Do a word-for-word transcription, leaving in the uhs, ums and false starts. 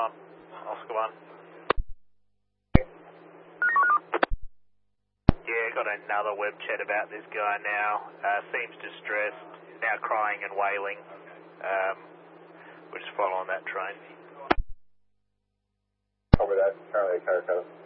on? Oscar one. Yeah, got another web chat about this guy now. Uh, seems distressed, now crying and wailing. Um, we're just following that train. Over that, Charlie Carco.